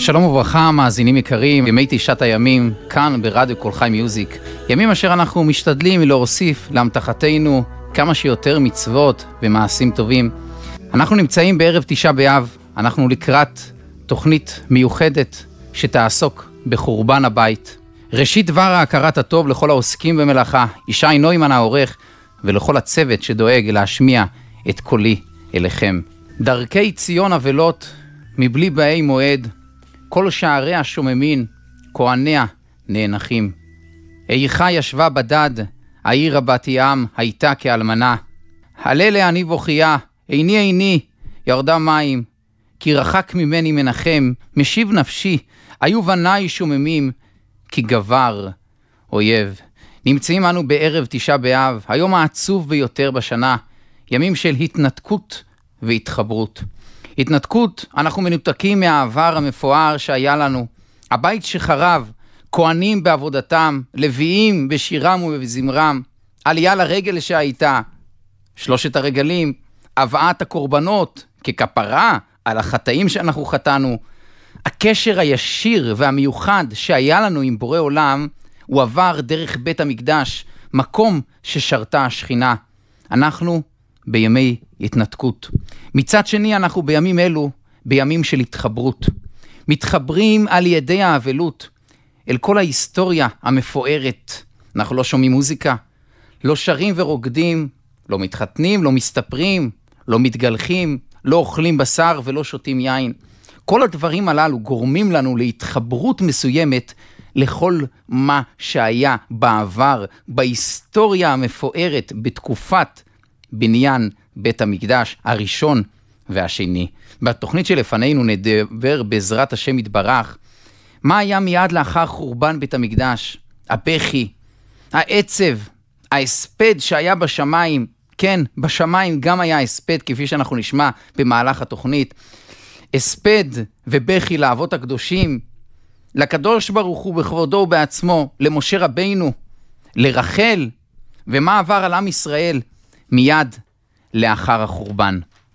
שלום וברכה, מאזינים יקרים, ימי תשעת הימים, כאן ברדיו כל חי מיוזיק. ימים אשר אנחנו משתדלים להוסיף להמתחתנו כמה שיותר מצוות ומעשים טובים. אנחנו נמצאים בערב תשעה באב, אנחנו לקראת תוכנית מיוחדת שתעסוק בחורבן הבית. ראשית דבר ההכרת הטוב לכל העוסקים במלאכה, ישי נוימן העורך, ולכל הצוות שדואג להשמיע את קולי אליכם. דרכי ציון אבלות מבלי באי מועד, כל שערי השוממין, כהניה נאנחים. איכה ישבה בדד, העיר בת ים הייתה כאלמנה. הללה אני בוכייה, עיני ירדה מים, כי רחק ממני מנחם, משיב נפשי, היו בניי שוממים, כי גבר אויב. נמצאים אנו בערב תשעה באב, היום העצוב ביותר בשנה, ימים של התנתקות והתחברות. התנתקות, אנחנו מנותקים מהעבר המפואר שהיה לנו. הבית שחרב, כהנים בעבודתם, לוויים בשירם ובזמרם, עלייה לרגל שהייתה, שלושת הרגלים, הבאת הקורבנות ככפרה על החטאים שאנחנו חטאנו. הקשר הישיר והמיוחד שהיה לנו עם בורא עולם, הוא עבר דרך בית המקדש, מקום ששרתה השכינה. אנחנו בימי התנתקות. מצד שני אנחנו בימים אלו, בימים של התחברות. מתחברים על ידי האבלות, אל כל ההיסטוריה המפוארת. אנחנו לא שומעים מוזיקה, לא שרים ורוקדים, לא מתחתנים, לא מסתפרים, לא מתגלחים, לא אוכלים בשר ולא שותים יין. כל הדברים הללו גורמים לנו להתחברות מסוימת לכל מה שהיה בעבר, בהיסטוריה המפוארת, בתקופת בניין בית המקדש הראשון והשני. בתוכנית שלפנינו נדבר בעזרת השם יתברך, מה היה מיד לאחר חורבן בית המקדש, הבכי, העצב, ההספד שהיה בשמיים. כן, בשמיים גם היה הספד, כפי שאנחנו נשמע במהלך התוכנית. הספד ובכי לאבות הקדושים, לקדוש ברוך הוא בכבודו ובעצמו, למשה רבינו, לרחל, ומה עבר על עם ישראל מיד לאחר החורבן.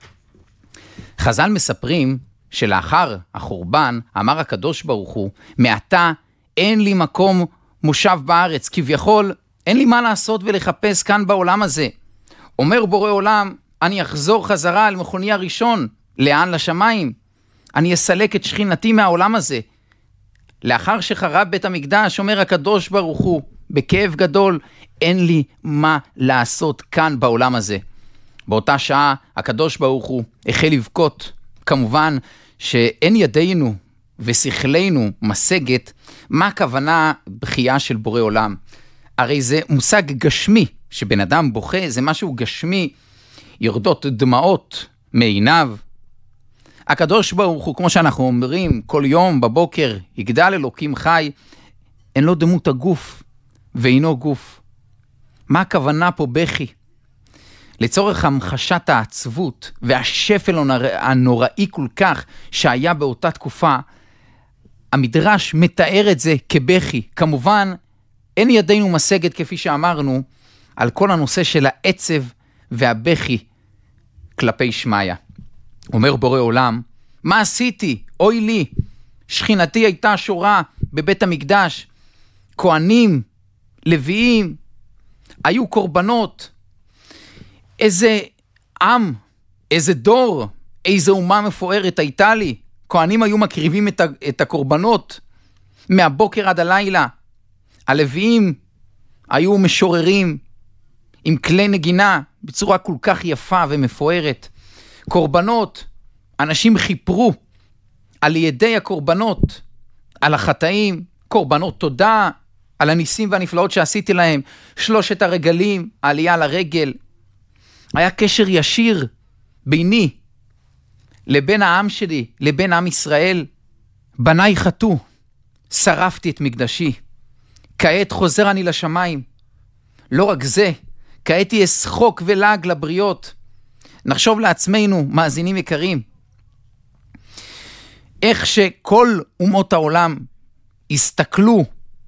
חז"ל מספרים שלאחר החורבן אמר הקדוש ברוך הוא, מעתה אין לי מקום מושב בארץ, כביכול אין לי מה לעשות ולחפש כאן בעולם הזה. אומר בורא עולם, אני אחזור חזרה על מכוני הראשון, לאן? לשמיים. אני אסלק את שכינתי מהעולם הזה. לאחר שחרב בית המקדש, אומר הקדוש ברוך הוא, בכאב גדול, אין לי מה לעשות כאן בעולם הזה. באותה שעה הקדוש ברוך הוא החל לבכות. כמובן שאין ידינו ושכלנו משגת מה הכוונה בכייה של בורא עולם. הרי זה מושג גשמי, שבן אדם בוכה, זה משהו גשמי, יורדות דמעות מעיניו. הקדוש ברוך הוא, כמו שאנחנו אומרים, כל יום בבוקר יגדל אלוקים חי, אין לו דמות הגוף ואינו גוף. מה הכוונה פה בכי? לצורך המחשת העצבות והשפל הנוראי כל כך שהיה באותה תקופה, המדרש מתאר את זה כבכי. כמובן, אין ידינו משגת, כפי שאמרנו, על כל הנושא של העצב והבכי כלפי שמיה. אומר בורא עולם, מה עשיתי? אוי לי, שכינתי הייתה שורה בבית המקדש, כהנים, לוויים, היו קורבנות, איזה עם, איזה דור, איזה אומה מפוארת הייתה לי. כהנים היו מקריבים את הקורבנות מהבוקר עד הלילה. הלוויים היו משוררים עם כלי נגינה בצורה כל כך יפה ומפוארת. קורבנות, אנשים חיפרו על ידי הקורבנות, על החטאים, קורבנות תודה, על הניסים והנפלאות שעשיתי להם, שלושת הרגלים, העלייה לרגל. היה קשר ישיר ביני לבין העם שלי, לבין עם ישראל. בניי חטאו, שרפתי את מקדשי, כעת חוזר אני לשמיים. לא רק זה, כעת יהיה שחוק ולעג לבריות. נחשוב לעצמנו, מאזינים יקרים, איך שכל אומות העולם הסתכלו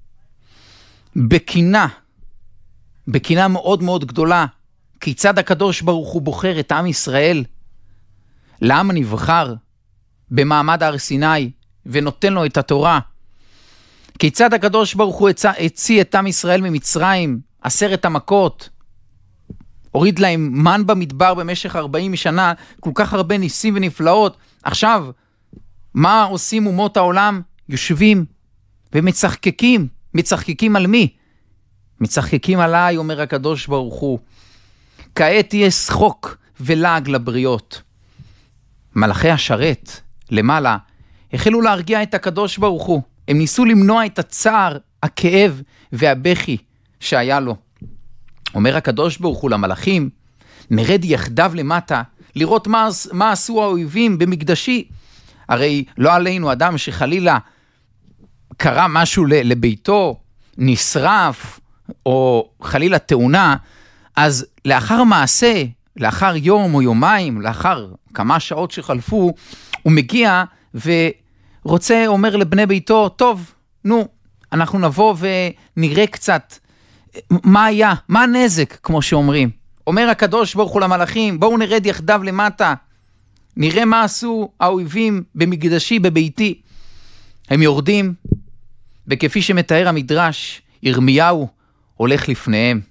בקינה מאוד מאוד גדולה, כיצד הקדוש ברוך הוא בוחר את עם ישראל לעם הנבחר במעמד הר סיני, ונותן לו את התורה. כיצד הקדוש ברוך הוא הציא את עם ישראל ממצרים, 10 המכות, הוריד להם מן במדבר במשך 40 שנה, כל כך הרבה ניסים ונפלאות. עכשיו, מה עושים אומות העולם? יושבים ומצחקקים. מצחקקים על מי? מצחקקים עליי, אומר הקדוש ברוך הוא. כעת יהיה שחוק ולעג לבריות. מלאכי השרת למעלה החלו להרגיע את הקדוש ברוך הוא. הם ניסו למנוע את הצער, הכאב והבכי שהיה לו. אומר הקדוש ברוך הוא למלאכים, נרד יחדיו למטה, לראות מה עשו האויבים במקדשי. הרי לא עלינו אדם שחלילה קרה משהו לביתו, נשרף, או חלילה תאונה, אז לאחר מעשה, לאחר יום או יומיים, לאחר כמה שעות שחלפו, הוא מגיע ורוצה, אומר לבני ביתו, טוב, נו, אנחנו נבוא ונראה קצת מה היה, מה הנזק, כמו שאומרים. אומר הקדוש ברוך הוא למלאכים, בואו נרד יחדיו למטה, נראה מה עשו האויבים במקדשי, בביתי. הם יורדים, וכפי שמתאר המדרש, ירמיהו הולך לפניהם.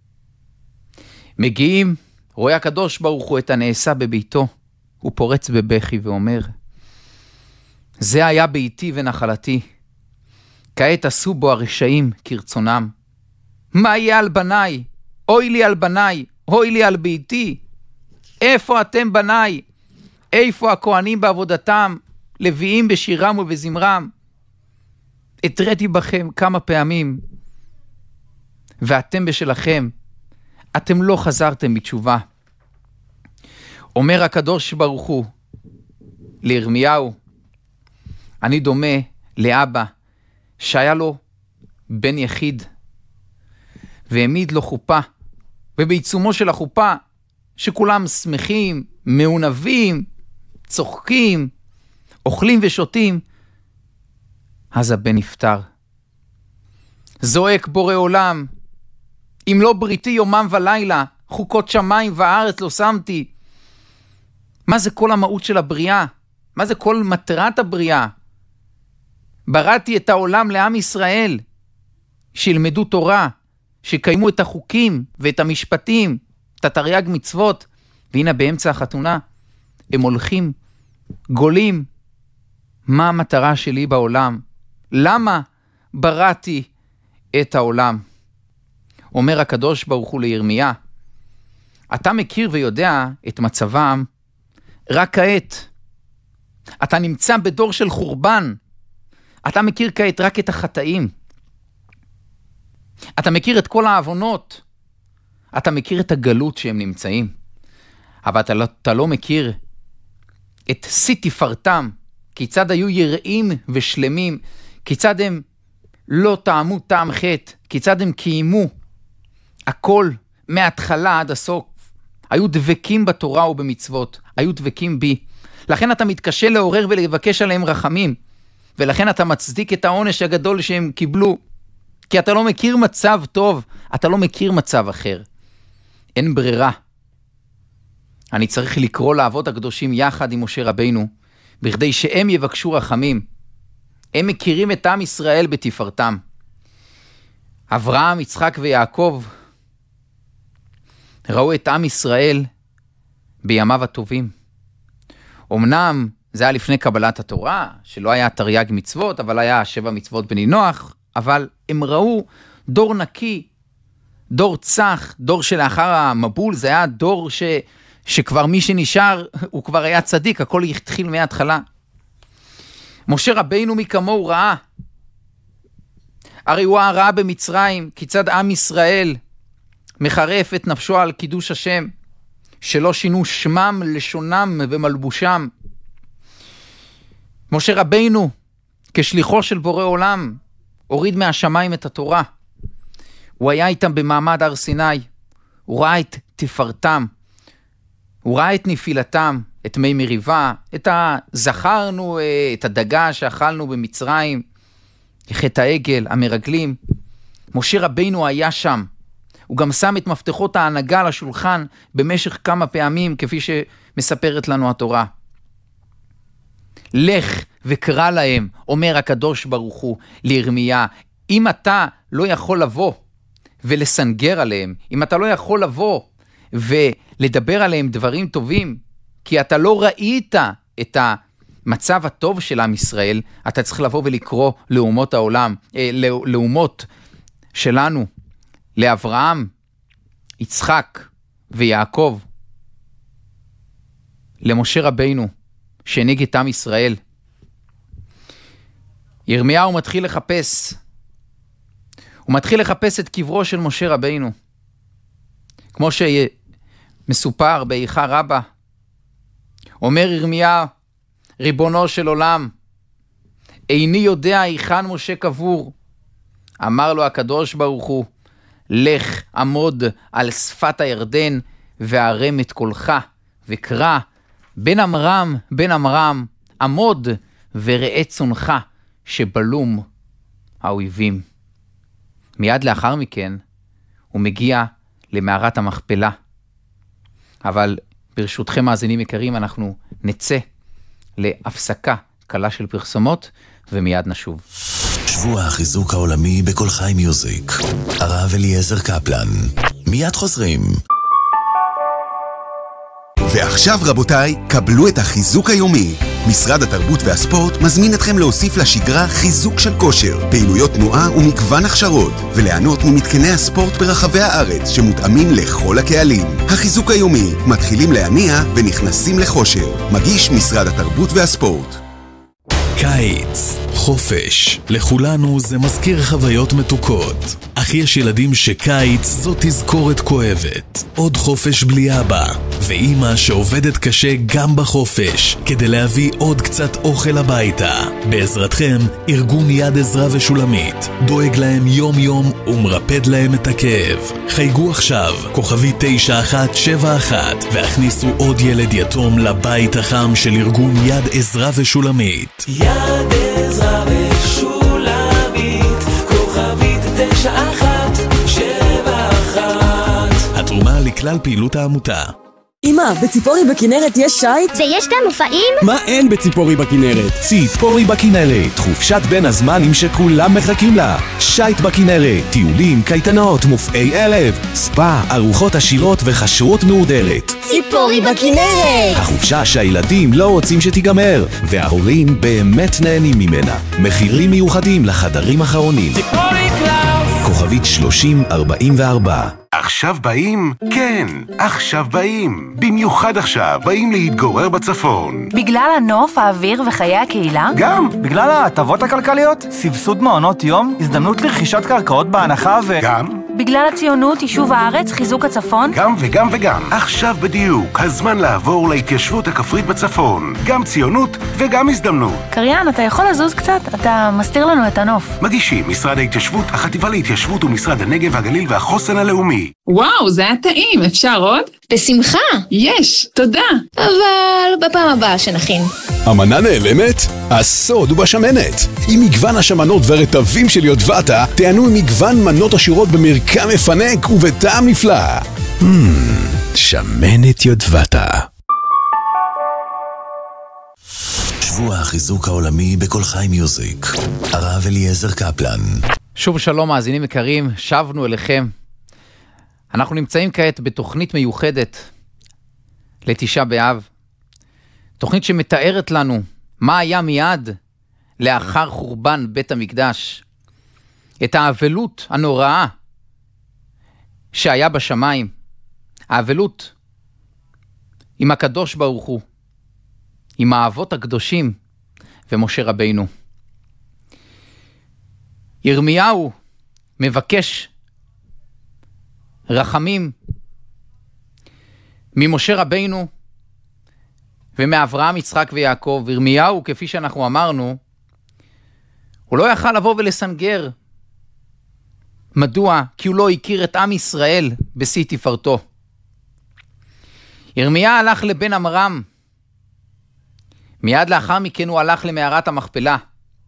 מגיעים, רואה הקדוש ברוך הוא את הנעשה בביתו, הוא פורץ בבכי ואומר, זה היה ביתי ונחלתי, כעת עשו בו הרשעים כרצונם. מה יהיה על בניי? אוי לי על בניי, אוי לי על ביתי. איפה אתם בניי? איפה הכהנים בעבודתם, לוויים בשירם ובזמרם? התרתי בכם כמה פעמים, ואתם בשלכם, אתם לא חזרתם בתשובה. אומר הקדוש ברוך הוא לירמיהו, אני דומה לאבא שהיה לו בן יחיד, והעמיד לו חופה, ובעיצומו של החופה, שכולם שמחים, מעונבים, צוחקים, אוכלים ושותים, אז הבן נפטר. זועק בורא עולם, אם לא בריתי יומם ולילה, חוקות שמיים וארץ לא שמתי. מה זה כל המהות של הבריאה? מה זה כל מטרת הבריאה? בראתי את העולם לעם ישראל, שילמדו תורה, שקיימו את החוקים ואת המשפטים, את התרי"ג מצוות, והנה באמצע החתונה, הם הולכים, גולים. מה המטרה שלי בעולם? למה בראתי את העולם? אומר הקדוש ברוך הוא לירמיה, אתה מכיר ויודע את מצבם רק כעת. אתה נמצא בדור של חורבן. אתה מכיר כעת רק את החטאים. אתה מכיר את כל העוונות. אתה מכיר את הגלות שהם נמצאים. אבל אתה לא מכיר את שיא תפארתם, כיצד היו יראים ושלמים, כיצד הם לא טעמו טעם חטא, כיצד הם קיימו הכל מההתחלה עד הסוף. היו דבקים בתורה ובמצוות, היו דבקים בי. לכן אתה מתקשה לעורר ולבקש עליהם רחמים, ולכן אתה מצדיק את העונש הגדול שהם קיבלו, כי אתה לא מכיר מצב טוב, אתה לא מכיר מצב אחר. אין ברירה. אני צריך לקרוא לאבות הקדושים יחד עם משה רבינו, בכדי שהם יבקשו רחמים. הם מכירים את עם ישראל בתפארתם. אברהם, יצחק ויעקב ראו את עם ישראל בימיו הטובים. אמנם זה היה לפני קבלת התורה, שלא היה תרי"ג מצוות, אבל היה 7 מצוות בני נוח, אבל הם ראו דור נקי, דור צח, דור שלאחר המבול, זה היה דור שכבר מי שנשאר, הוא כבר היה צדיק, הכל התחיל מההתחלה. משה רבינו מכמוהו ראה, הרי הוא ראה במצרים, כיצד עם ישראל מחרף את נפשו על קידוש השם, שלא שינו שמם, לשונם ומלבושם. משה רבינו, כשליחו של בורא עולם, הוריד מהשמיים את התורה. הוא היה איתם במעמד הר סיני, הוא ראה את תפארתם, הוא ראה את נפילתם, את מי מריבה, זכרנו את הדגה שאכלנו במצרים, חטא העגל, המרגלים. משה רבינו היה שם. הוא גם שם את מפתחות ההנהגה על השולחן במשך כמה פעמים, כפי שמספרת לנו התורה. לך וקרא להם, אומר הקדוש ברוך הוא לירמיה, אם אתה לא יכול לבוא ולסנגר עליהם, אם אתה לא יכול לבוא ולדבר עליהם דברים טובים, כי אתה לא ראית את המצב הטוב של עם ישראל, אתה צריך לבוא ולקרוא לאומות העולם, לאומות שלנו, לאברהם, יצחק ויעקב, למשה רבינו, שהנהיג את עם ישראל. ירמיהו מתחיל לחפש, הוא מתחיל לחפש את קברו של משה רבינו, כמו שמסופר באיכה רבה. אומר ירמיה, ריבונו של עולם, איני יודע היכן משה קבור. אמר לו הקדוש ברוך הוא, לך עמוד על שפת הירדן והרם את קולך וקרא, בן אמרם, בן אמרם, עמוד וראה צונך שבלום האויבים. מיד לאחר מכן הוא מגיע למערת המכפלה. אבל ברשותכם מאזינים יקרים, אנחנו נצא להפסקה קלה של פרסומות ומיד נשוב. שבוע החיזוק העולמי בכל חי מיוזיק. הרב אליעזר קפלן. מיד חוזרים. ועכשיו רבותיי, קבלו את החיזוק היומי. משרד התרבות והספורט מזמין אתכם להוסיף לשגרה חיזוק של כושר, פעילויות תנועה ומגוון הכשרות, וליהנות ממתקני הספורט ברחבי הארץ שמותאמים לכל הקהלים. החיזוק היומי, מתחילים להניע ונכנסים לחושר. מגיש משרד התרבות והספורט. קיץ, חופש, לכולנו זה מזכיר חוויות מתוקות. אך יש ילדים שקיץ זו תזכורת כואבת. עוד חופש בלי אבא, ואמא שעובדת קשה גם בחופש, כדי להביא עוד קצת אוכל הביתה. בעזרתכם, ארגון יד עזרה ושולמית דואג להם יום יום ומרפד להם את הכאב. חייגו עכשיו, כוכבי 9171, והכניסו עוד ילד יתום לבית החם של ארגון יד עזרה ושולמית. יד עזרה ושולמית, כוכבית 9171. התרומה לכלל פעילות העמותה. אמא, בציפורי בכנרת יש שייט? ויש גם מופעים? מה אין בציפורי בכנרת? ציפורי בכנרת, חופשת בין הזמנים שכולם מחכים לה. שייט בכנרת, טיולים, קייטנות, מופעי ערב, ספא, ארוחות עשירות וחשרות מהודרת. ציפורי בכנרת! החופשה שהילדים לא רוצים שתיגמר, וההורים באמת נהנים ממנה. מחירים מיוחדים לחדרים אחרונים. ציפורי קלאוס! כוכבית 3044. עכשיו באים? כן, עכשיו באים. במיוחד עכשיו באים להתגורר בצפון. בגלל הנוף, האוויר וחיי הקהילה? גם. בגלל ההטבות הכלכליות, סבסוד מעונות יום, הזדמנות לרכישת קרקעות בהנחה גם. בגלל הציונות, יישוב הארץ, חיזוק הצפון? גם וגם וגם. עכשיו בדיוק, הזמן לעבור להתיישבות הכפרית בצפון. גם ציונות וגם הזדמנות. קריין, אתה יכול לזוז קצת? אתה מסתיר לנו את הנוף. מגישים משרד ההתיישבות, החטיבה להתיישבות ומשרד הנגב והגליל והחוסן הלאומי. וואו, זה היה טעים, אפשר עוד? בשמחה. יש, תודה. אבל בפעם הבאה שנכין. המנה נעלמת? הסוד הוא בשמנת. עם מגוון השמנות והרטבים של יודבטה, תענו ממגוון מנות עשירות במרקם מפנק ובטעם נפלא. שמנת יודבטה. שבוע החיזוק העולמי בכל חי מיוזיק. הרב אליעזר קפלן. שוב שלום מאזינים יקרים, שבנו אליכם. אנחנו נמצאים כעת בתוכנית מיוחדת לתשעה באב. תוכנית שמתארת לנו מה היה מיד לאחר חורבן בית המקדש. את האבלות הנוראה שהיה בשמיים. האבלות עם הקדוש ברוך הוא, עם האבות הקדושים ומשה רבינו. ירמיהו מבקש רחמים ממשה רבינו ומאברהם, יצחק ויעקב. ירמיהו, כפי שאנחנו אמרנו, הוא לא יכל לבוא ולסנגר. מדוע? כי הוא לא הכיר את עם ישראל בשיא תפארתו. ירמיה הלך לבן אמרם. מיד לאחר מכן הוא הלך למערת המכפלה.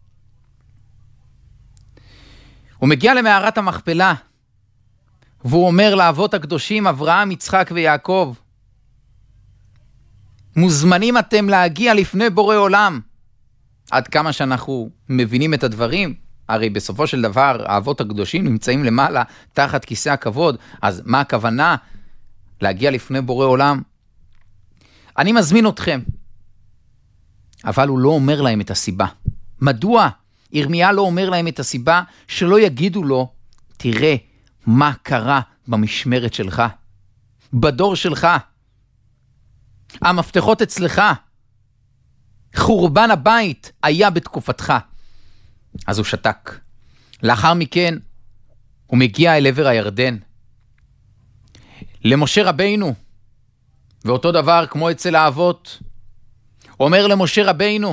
הוא מגיע למערת המכפלה, והוא אומר לאבות הקדושים אברהם, יצחק ויעקב, מוזמנים אתם להגיע לפני בורא עולם. עד כמה שאנחנו מבינים את הדברים, הרי בסופו של דבר האבות הקדושים נמצאים למעלה תחת כיסא הכבוד, אז מה הכוונה? להגיע לפני בורא עולם. אני מזמין אתכם, אבל הוא לא אומר להם את הסיבה. מדוע? ירמיה לא אומר להם את הסיבה, שלא יגידו לו, תראה מה קרה במשמרת שלך, בדור שלך, המפתחות אצלך, חורבן הבית היה בתקופתך. אז הוא שתק. לאחר מכן הוא מגיע אל עבר הירדן, למשה רבינו, ואותו דבר כמו אצל האבות, אומר למשה רבינו,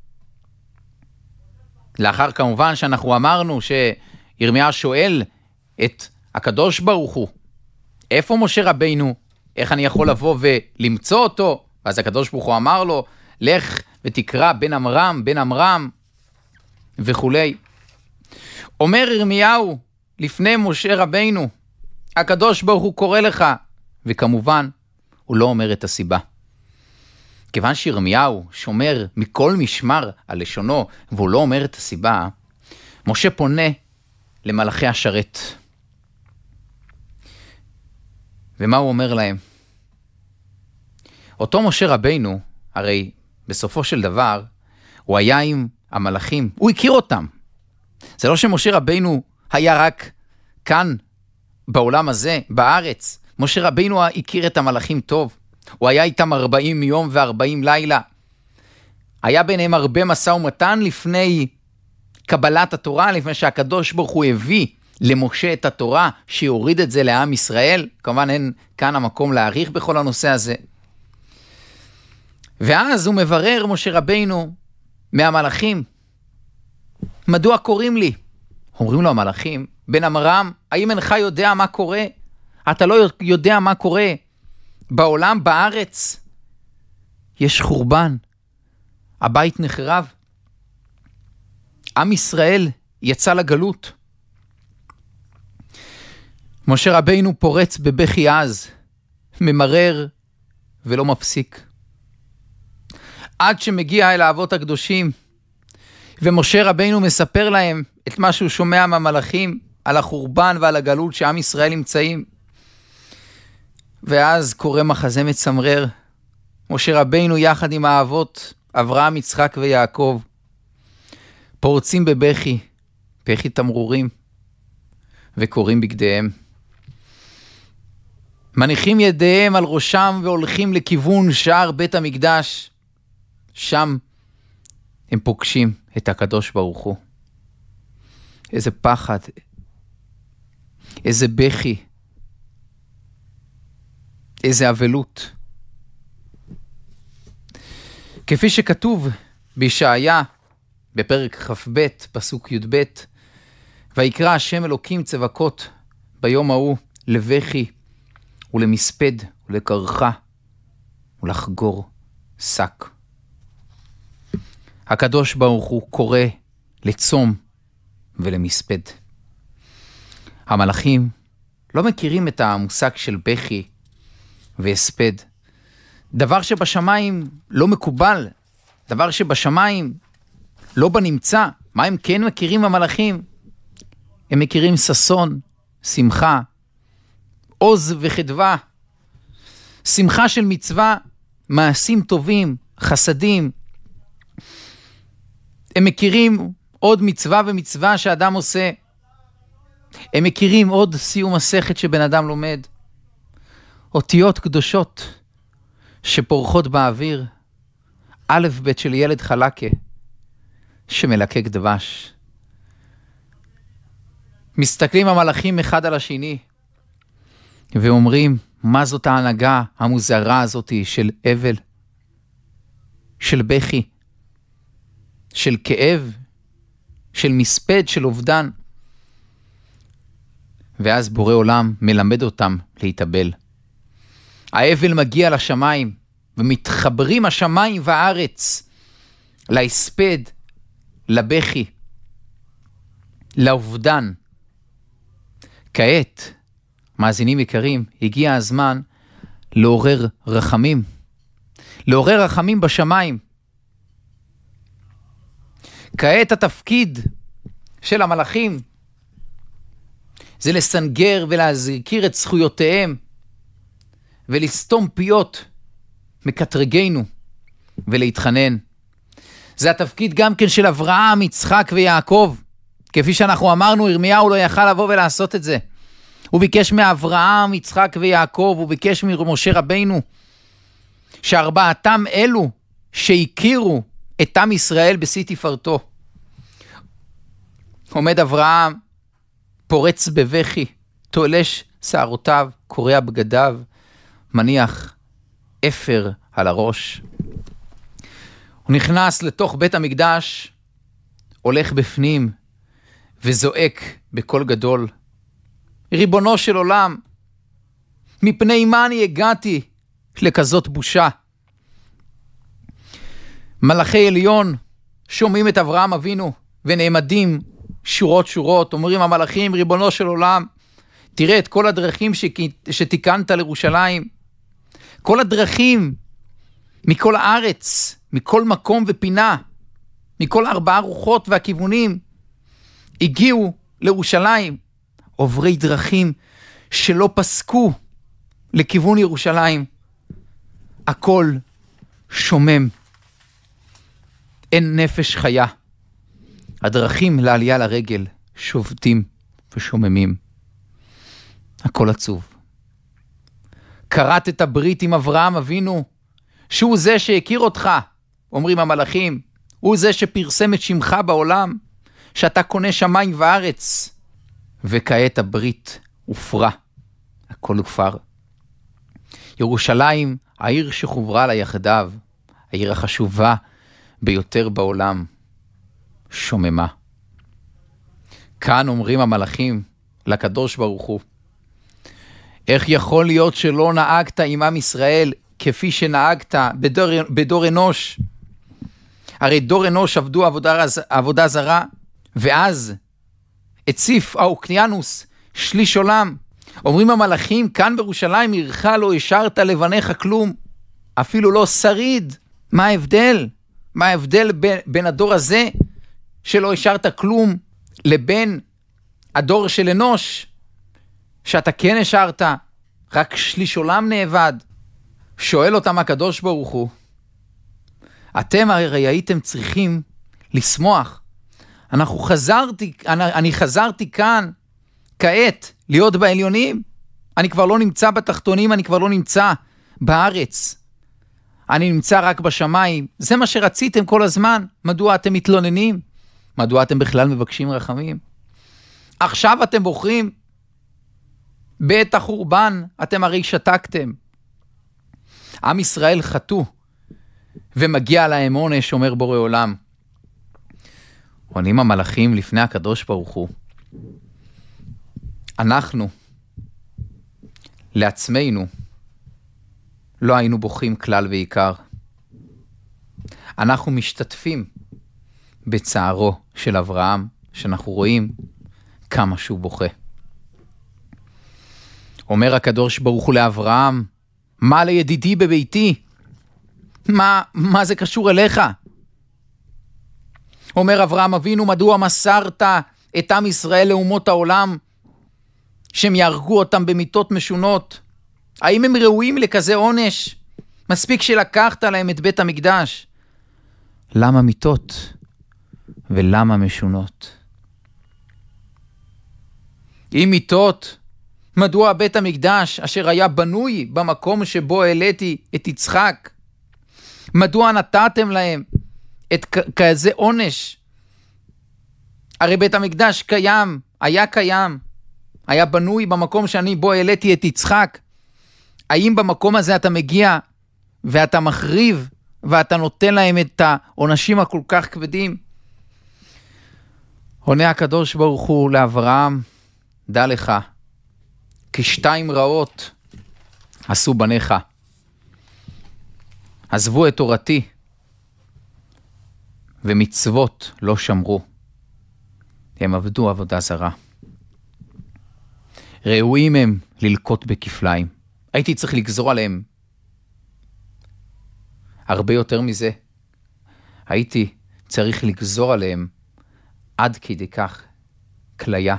לאחר כמובן שאנחנו אמרנו שירמיה שואל את הקדוש ברוך הוא, איפה משה רבינו? איך אני יכול לבוא ולמצוא אותו? ואז הקדוש ברוך הוא אמר לו, לך ותקרא בן אמרם וכולי. אומר ירמיהו לפני משה רבינו, הקדוש ברוך הוא קורא לך, וכמובן הוא לא אומר את הסיבה. כיוון שירמיהו שומר מכל משמר על לשונו, והוא לא אומר את הסיבה, משה פונה למלאכי השרת. ומה הוא אומר להם? אותו משה רבינו, הרי בסופו של דבר, הוא היה עם המלאכים, הוא הכיר אותם. זה לא שמשה רבינו היה רק כאן, בעולם הזה, בארץ. משה רבינו הכיר את המלאכים טוב. הוא היה איתם 40 יום ו40 לילה. היה ביניהם הרבה משא ומתן לפני קבלת התורה, לפני שהקדוש ברוך הוא הביא למשה את התורה, שיוריד את זה לעם ישראל. כמובן אין כאן המקום להאריך בכל הנושא הזה. ואז הוא מברר משה רבינו מהמלאכים, מדוע קוראים לי? אומרים לו המלאכים, בן אמרם, האם אינך יודע מה קורה? אתה לא יודע מה קורה בעולם, בארץ? יש חורבן, הבית נחרב, עם ישראל יצא לגלות. משה רבינו פורץ בבכי עז, ממרר ולא מפסיק. עד שמגיע אל האבות הקדושים, ומשה רבינו מספר להם את מה שהוא שומע מהמלאכים, על החורבן ועל הגלות שעם ישראל נמצאים. ואז קורא מחזה מצמרר. משה רבינו יחד עם האבות, אברהם, יצחק ויעקב, פורצים בבכי, בכי תמרורים, וקוראים בגדיהם. מניחים ידיהם על ראשם והולכים לכיוון שער בית המקדש. שם הם פוגשים את הקדוש ברוך הוא. איזה פחד, איזה בכי, איזה אבלות. כפי שכתוב בישעיה, בפרק כ"ב, פסוק י"ב, ויקרא השם אלוקים צבקות ביום ההוא לבכי ולמספד ולקרחה ולחגור שק. הקדוש ברוך הוא קורא לצום ולמספד. המלאכים לא מכירים את המושג של בכי והספד. דבר שבשמיים לא מקובל, דבר שבשמיים לא בנמצא. מה הם כן מכירים המלאכים? הם מכירים ששון, שמחה, עוז וחדווה, שמחה של מצווה, מעשים טובים, חסדים. הם מכירים עוד מצווה ומצווה שאדם עושה. הם מכירים עוד סיום מסכת שבן אדם לומד. אותיות קדושות שפורחות באוויר. א' ב' של ילד חלקה שמלקק דבש. מסתכלים המלאכים אחד על השני ואומרים, מה זאת ההנהגה המוזרה הזאת של אבל, של בכי, של כאב, של מספד, של אובדן. ואז בורא עולם מלמד אותם להתאבל. האבל מגיע לשמיים, ומתחברים השמיים והארץ להספד, לבכי, לאובדן. כעת, מאזינים יקרים, הגיע הזמן לעורר רחמים. לעורר רחמים בשמיים. כעת התפקיד של המלאכים זה לסנגר ולהזכיר את זכויותיהם ולסתום פיות מקטרגנו ולהתחנן. זה התפקיד גם כן של אברהם, יצחק ויעקב. כפי שאנחנו אמרנו, ירמיהו לא יכל לבוא ולעשות את זה. הוא ביקש מאברהם, יצחק ויעקב, הוא ביקש ממשה רבינו, שארבעתם אלו שהכירו את עם ישראל בשיא תפארתו. עומד אברהם, פורץ בבכי, תולש שערותיו, קורע בגדיו, מניח אפר על הראש. הוא נכנס לתוך בית המקדש, הולך בפנים וזועק בקול גדול, ריבונו של עולם, מפני מה אני הגעתי לכזאת בושה? מלאכי עליון שומעים את אברהם אבינו ונעמדים שורות שורות, אומרים המלאכים, ריבונו של עולם, תראה את כל הדרכים שתיקנת לירושלים, כל הדרכים מכל הארץ, מכל מקום ופינה, מכל 4 רוחות והכיוונים, הגיעו לירושלים, עוברי דרכים שלא פסקו לכיוון ירושלים. הכל שומם, אין נפש חיה. הדרכים לעלייה לרגל שובתים ושוממים. הכל עצוב. קראת את הברית עם אברהם אבינו, שהוא זה שהכיר אותך, אומרים המלאכים, הוא זה שפרסם את שמך בעולם, שאתה קונה שמיים וארץ, וכעת הברית הופרה, הכל הופר. ירושלים, העיר שחוברה לה יחדיו, העיר החשובה ביותר בעולם, שוממה. כאן אומרים המלאכים לקדוש ברוך הוא, איך יכול להיות שלא נהגת עם עם ישראל כפי שנהגת בדור אנוש? הרי דור אנוש עבדו עבודה זרה, ואז הציף האוקיינוס שליש עולם. אומרים המלאכים, כאן בירושלים עירך לא השארת לבניך כלום, אפילו לא שריד. מה ההבדל? מה ההבדל בין הדור הזה שלא השארת כלום לבין הדור של אנוש שאתה כן השארת, רק שליש עולם נאבד? שואל אותם הקדוש ברוך הוא, אתם הרי הייתם צריכים לשמוח. אני חזרתי כאן כעת להיות בעליונים. אני כבר לא נמצא בתחתונים, אני כבר לא נמצא בארץ. אני נמצא רק בשמיים. זה מה שרציתם כל הזמן. מדוע אתם מתלוננים? מדוע אתם בכלל מבקשים רחמים? עכשיו אתם בוחרים בעת החורבן, אתם הרי שתקתם. עם ישראל חטאו, ומגיע להם עונש, אומר בורא עולם. עונים המלאכים לפני הקדוש ברוך הוא, אנחנו לעצמנו לא היינו בוכים כלל ועיקר. אנחנו משתתפים בצערו של אברהם, שאנחנו רואים כמה שהוא בוכה. אומר הקדוש ברוך הוא לאברהם, מה לידידי בביתי? מה זה קשור אליך? אומר אברהם אבינו, מדוע מסרת את עם ישראל לאומות העולם, שהם יהרגו אותם במיתות משונות? האם הם ראויים לכזה עונש? מספיק שלקחת להם את בית המקדש. למה מיתות ולמה משונות? אם מיתות, מדוע בית המקדש אשר היה בנוי במקום שבו העליתי את יצחק, מדוע נתתם להם את כזה עונש? הרי בית המקדש היה בנוי במקום שאני בו העליתי את יצחק. האם במקום הזה אתה מגיע ואתה מחריב ואתה נותן להם את העונשים הכל כך כבדים? עונה הקדוש ברוך הוא לאברהם, דע לך, כי 2 רעות עשו בניך. עזבו את תורתי, ומצוות לא שמרו. הם עבדו עבודה זרה. ראויים הם ללקות בכפליים. הייתי צריך לגזור עליהם הרבה יותר מזה. הייתי צריך לגזור עליהם עד כדי כך כליה,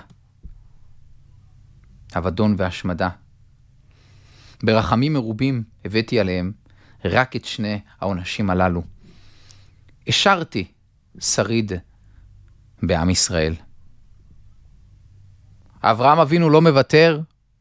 אבדון והשמדה. ברחמים מרובים הבאתי עליהם רק את שני העונשים הללו. השארתי שריד בעם ישראל. אברהם אבינו לא מוותר.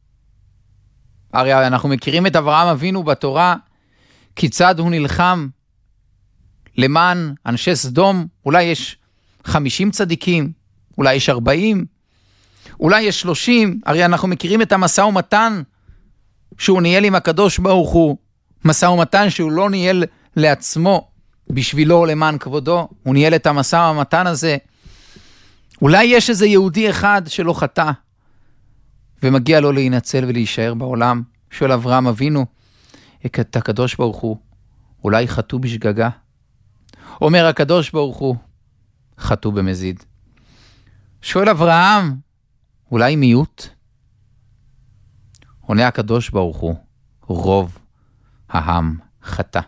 הרי אנחנו מכירים את אברהם אבינו בתורה, כיצד הוא נלחם למען אנשי סדום. אולי יש 50 צדיקים, אולי יש 40, אולי יש 30. הרי אנחנו מכירים את המשא ומתן שהוא ניהל עם הקדוש ברוך הוא, משא ומתן שהוא לא ניהל לעצמו, בשבילו למען כבודו, הוא ניהל את המשא ומתן הזה. אולי יש איזה יהודי אחד שלא חטא, ומגיע לו להינצל ולהישאר בעולם. שואל אברהם אבינו את הקדוש ברוך הוא, אולי חטאו בשגגה? אומר הקדוש ברוך הוא, חטאו במזיד. שואל אברהם, אולי מיעוט? עונה הקדוש ברוך הוא, רוב העם חטא.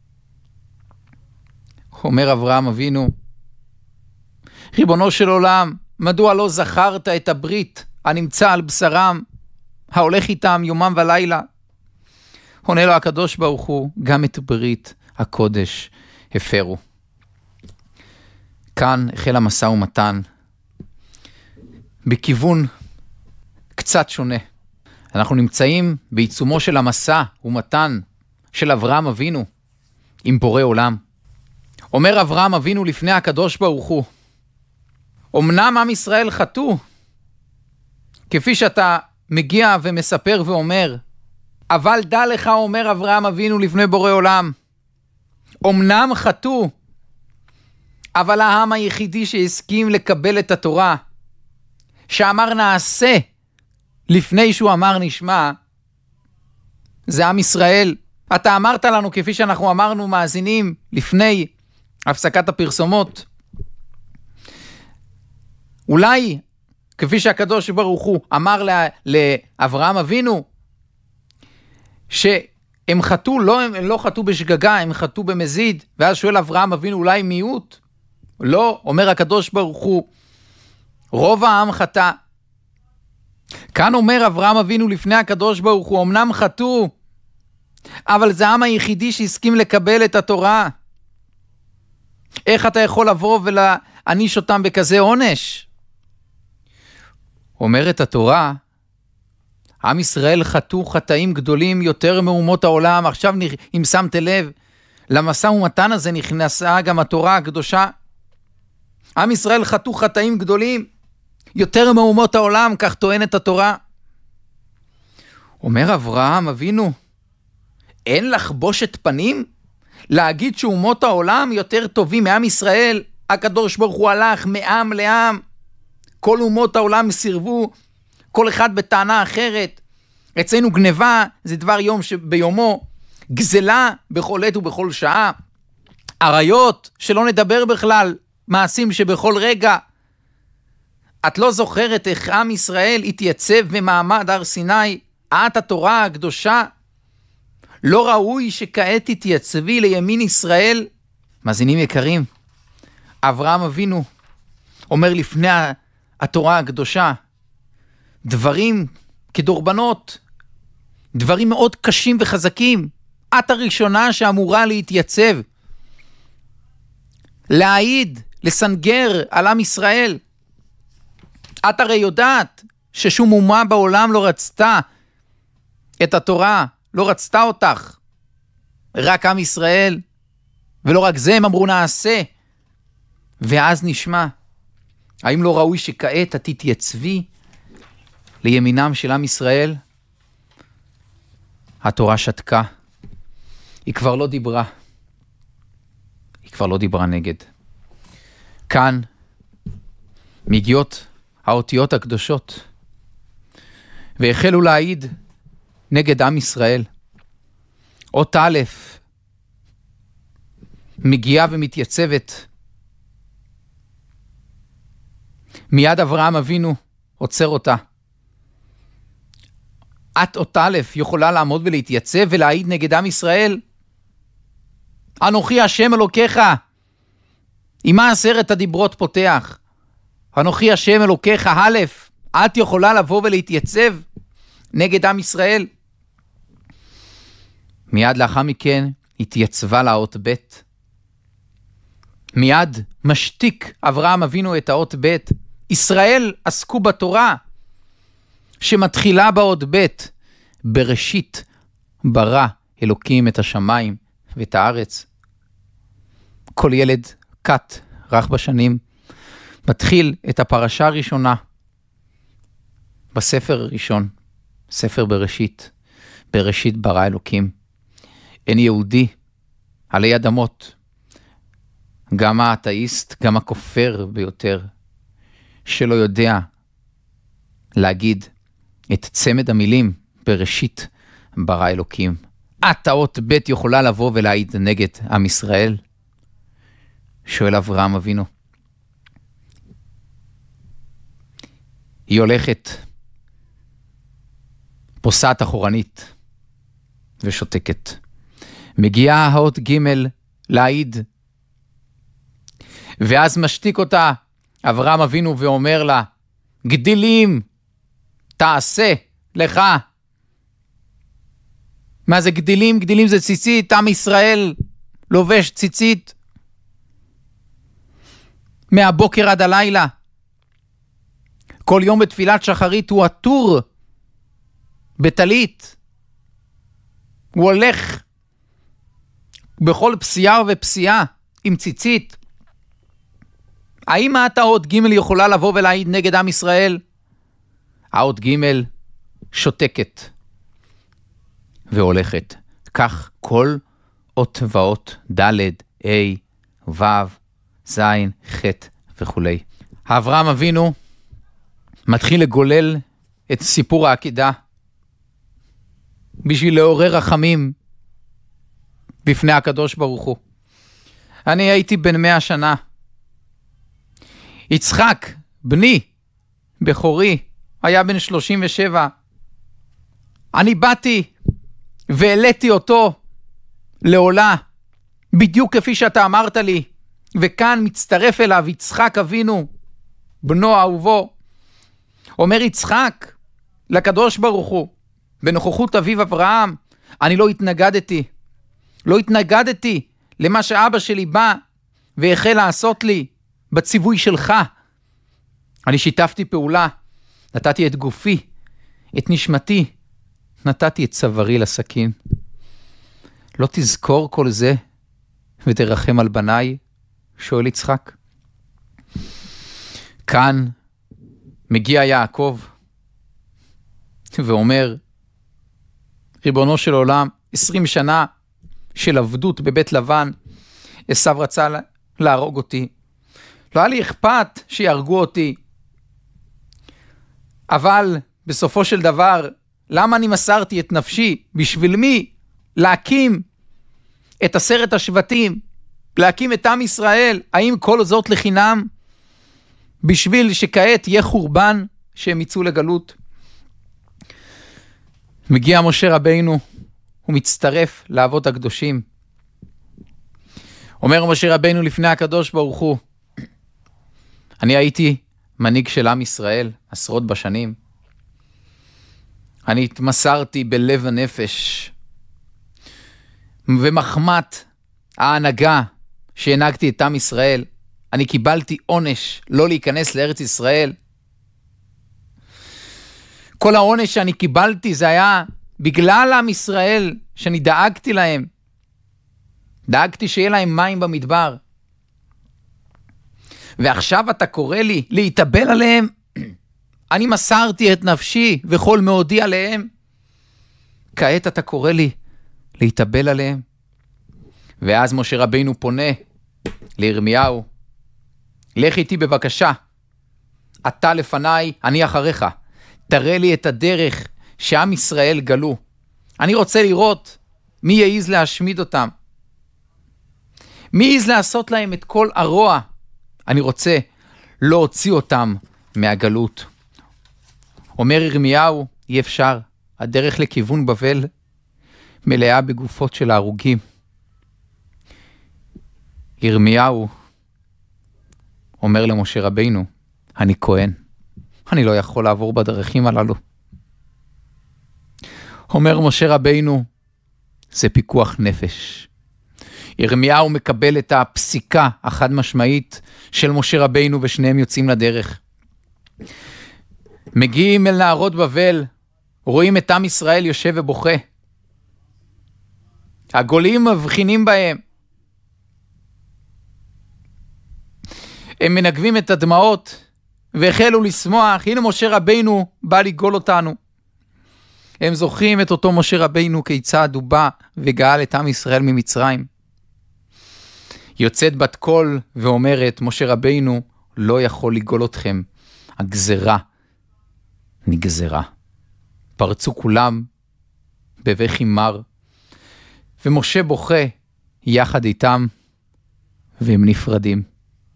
אומר אברהם אבינו, ריבונו של עולם, מדוע לא זכרת את הברית הנמצא על בשרם, ההולך איתם יומם ולילה? עונה לו הקדוש ברוך הוא, גם את ברית הקודש הפרו. כאן החל המשא ומתן בכיוון קצת שונה. אנחנו נמצאים בעיצומו של המשא ומתן של אברהם אבינו עם בורא עולם. אומר אברהם אבינו לפני הקדוש ברוך הוא, אמנם עם ישראל חטאו, כפי שאתה מגיע ומספר ואומר, אבל דע לך, אומר אברהם אבינו לפני בורא עולם, אמנם חטאו, אבל העם היחידי שהסכים לקבל את התורה, שאמר נעשה לפני שהוא אמר נשמע, זה עם ישראל. אתה אמרת לנו, כפי שאנחנו אמרנו מאזינים לפני הפסקת הפרסומות, אולי כפי שהקדוש ברוך הוא אמר לאברהם אבינו, שהם חטאו, הם לא חטאו בשגגה, הם חטאו במזיד. ואז שואל אברהם אבינו, אולי מיעוט? לא, אומר הקדוש ברוך הוא, רוב העם חטא. כאן אומר אברהם אבינו לפני הקדוש ברוך הוא, אמנם חטאו, אבל זה העם היחידי שהסכים לקבל את התורה. איך אתה יכול לבוא ולעניש אותם בכזה עונש? אומרת התורה, עם ישראל חטאו חטאים גדולים יותר מאומות העולם. עכשיו אם שמת לב, למשא ומתן הזה נכנסה גם התורה הקדושה. עם ישראל חטאו חטאים גדולים יותר מאומות העולם, כך טוענת התורה. אומר אברהם אבינו, אין לחבושת פנים? להגיד שאומות העולם יותר טובים מעם ישראל? הקדוש ברוך הוא הלך מעם לעם, כל אומות העולם סירבו, כל אחד בטענה אחרת. אצלנו גניבה זה דבר יום שביומו, גזלה בכל עת ובכל שעה, עריות שלא נדבר בכלל, מעשים שבכל רגע. את לא זוכרת איך עם ישראל התייצב במעמד הר סיני, את התורה הקדושה? לא ראוי שכעת תתייצבי לימין ישראל? מאזינים יקרים, אברהם אבינו אומר לפני התורה הקדושה דברים כדורבנות, דברים מאוד קשים וחזקים. את הראשונה שאמורה להתייצב, להעיד, לסנגר על עם ישראל. את הרי יודעת ששום אומה בעולם לא רצתה את התורה, לא רצתה אותך, רק עם ישראל. ולא רק זה, הם אמרו נעשה. ואז נשמע, האם לא ראוי שכעת את תתייצבי לימינם של עם ישראל? התורה שתקה, היא כבר לא דיברה, היא כבר לא דיברה נגד. כאן מגיעות האותיות הקדושות, והחלו להעיד נגד עם ישראל. אות א' מגיעה ומתייצבת. מיד אברהם אבינו עוצר אותה. את אות א' יכולה לעמוד ולהתייצב ולהעיד נגד עם ישראל? אנוכי השם אלוקיך, עם מה 10 הדיברות פותח? אנוכי השם אלוקיך, א', את יכולה לבוא ולהתייצב נגד עם ישראל? מיד לאחר מכן התייצבה לאות ב'. מיד משתיק אברהם אבינו את האות ב'. ישראל עסקו בתורה שמתחילה באות ב'. בראשית ברא אלוקים את השמיים ואת הארץ. כל ילד קט רך בשנים מתחיל את הפרשה הראשונה בספר הראשון, ספר בראשית. בראשית ברא אלוקים. אין יהודי עלי אדמות, גם האתאיסט, גם הכופר ביותר, שלא יודע להגיד את צמד המילים בראשית ברא אלוקים. את האות ב' יכולה לבוא ולהעיד נגד עם ישראל? שואל אברהם אבינו. היא הולכת, פוסעת אחורנית ושותקת. מגיעה האות ג' להעיד, ואז משתיק אותה אברהם אבינו ואומר לה, גדילים תעשה לך. מה זה גדילים? גדילים זה ציצית. עם ישראל לובש ציצית מהבוקר עד הלילה. כל יום בתפילת שחרית הוא עטור בטלית. הוא הולך בכל פסיעה ופסיעה עם ציצית. האם האות ג' יכולה לבוא ולהעיד נגד עם ישראל? האות ג' שותקת והולכת. כך כל אות ואות, ד', ה', ו', ז', ח' וכו'. אברהם אבינו מתחיל לגולל את סיפור העקידה בשביל לעורר רחמים בפני הקדוש ברוך הוא. אני הייתי בן 100 שנה. יצחק, בני, בכורי, היה בן 37. אני באתי והעליתי אותו לעולה, בדיוק כפי שאתה אמרת לי, וכאן מצטרף אליו יצחק אבינו, בנו אהובו. אומר יצחק לקדוש ברוך הוא, בנוכחות אביו אברהם, אני לא התנגדתי למה שאבא שלי בא והחל לעשות לי בציווי שלך. אני שיתפתי פעולה, נתתי את גופי, את נשמתי, נתתי את צווארי לסכין. לא תזכור כל זה ותרחם על בניי? שואל יצחק. כאן מגיע יעקב ואומר, ריבונו של עולם, 20 שנה של עבדות בבית לבן, עשיו רצה להרוג אותי. לא היה לי אכפת שיהרגו אותי. אבל בסופו של דבר, למה אני מסרתי את נפשי? בשביל מי? להקים את 10 השבטים, להקים את עם ישראל. האם כל זאת לחינם? בשביל שכעת יהיה חורבן שהם יצאו לגלות. מגיע משה רבינו, הוא מצטרף לאבות הקדושים. אומר משה רבינו לפני הקדוש ברוך הוא, אני הייתי מנהיג של עם ישראל עשרות בשנים. אני התמסרתי בלב הנפש ומחמת ההנהגה שהנהגתי את עם ישראל. אני קיבלתי עונש לא להיכנס לארץ ישראל. כל העונש שאני קיבלתי זה היה בגלל עם ישראל, שאני דאגתי להם. דאגתי שיהיה להם מים במדבר. ועכשיו אתה קורא לי להתאבל עליהם? אני מסרתי את נפשי וכל מאודי עליהם. כעת אתה קורא לי להתאבל עליהם? ואז משה רבינו פונה לירמיהו, לך איתי בבקשה, אתה לפניי, אני אחריך. תראה לי את הדרך שעם ישראל גלו. אני רוצה לראות מי יעיז להשמיד אותם. מי יעיז לעשות להם את כל הרוע. אני רוצה להוציא אותם מהגלות. אומר ירמיהו, אי אפשר. הדרך לכיוון בבל מלאה בגופות של ההרוגים. ירמיהו אומר למשה רבינו, אני כהן, אני לא יכול לעבור בדרכים הללו. אומר משה רבינו, זה פיקוח נפש. ירמיהו מקבל את הפסיקה החד משמעית של משה רבינו, ושניהם יוצאים לדרך. מגיעים אל נהרות בבל, רואים את עם ישראל יושב ובוכה. הגולים מבחינים בהם. הם מנגבים את הדמעות, והחלו לשמוח, הנה משה רבינו בא לגאול אותנו. הם זוכרים את אותו משה רבינו כיצד הוא בא וגאל את עם ישראל ממצרים. יוצאת בת קול ואומרת, משה רבינו לא יכול לגאול אתכם, הגזרה נגזרה. פרצו כולם בבכי מר, ומשה בוכה יחד איתם, והם נפרדים.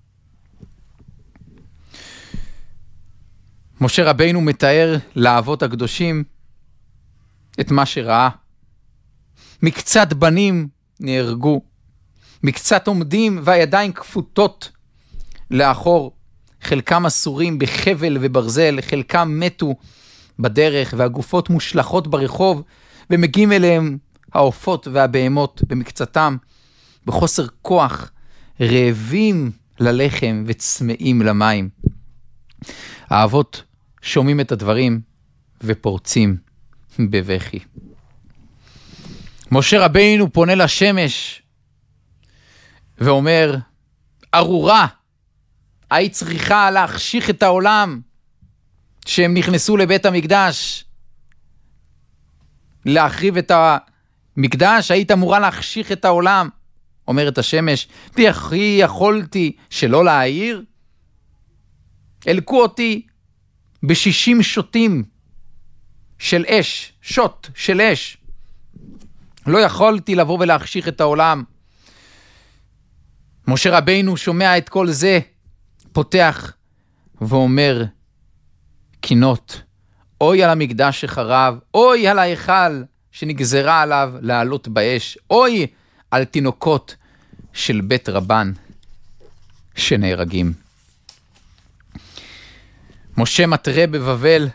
משה רבינו מתאר לאבות הקדושים את מה שראה. מקצת בנים נהרגו, מקצת עומדים והידיים כפותות לאחור, חלקם אסורים בחבל וברזל, חלקם מתו בדרך והגופות מושלחות ברחוב, ומגיעים אליהם העופות והבהמות במקצתם, בחוסר כוח, רעבים ללחם וצמאים למים. האבות שומעים את הדברים ופורצים בבכי. משה רבינו פונה לשמש ואומר, ארורה, היית צריכה להחשיך את העולם שהם נכנסו לבית המקדש, להחריב את המקדש, היית אמורה להחשיך את העולם. אומרת השמש, וכי יכולתי שלא להעיר? אלקו אותי ב60 שוטים של אש, שוט של אש. לא יכולתי לבוא ולהחשיך את העולם. משה רבינו שומע את כל זה, פותח ואומר קינות, אוי על המקדש שחרב, אוי על ההיכל שנגזרה עליו לעלות באש, אוי על תינוקות של בית רבן שנהרגים. משה מתרה בבבל,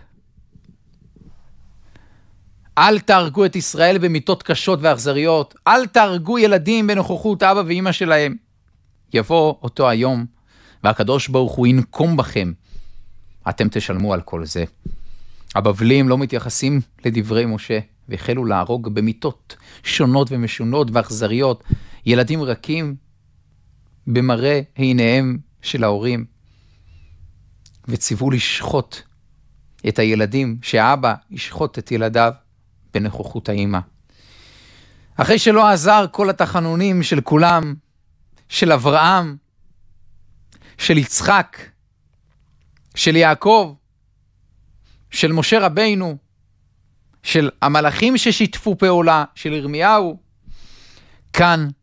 אל תהרגו את ישראל במיתות קשות ואכזריות, אל תהרגו ילדים בנוכחות אבא ואמא שלהם. יבוא אותו היום, והקדוש ברוך הוא ינקום בכם, אתם תשלמו על כל זה. הבבלים לא מתייחסים לדברי משה, והחלו להרוג במיתות שונות ומשונות ואכזריות, ילדים רכים במראה עיניהם של ההורים, וציוו לשחוט את הילדים, שהאבא ישחוט את ילדיו בנוכחות האמא. אחרי שלא עזר כל התחנונים של כולם, של אברהם, של יצחק, של יעקב, של משה רבינו, של המלאכים ששיתפו פעולה, של ירמיהו, כאן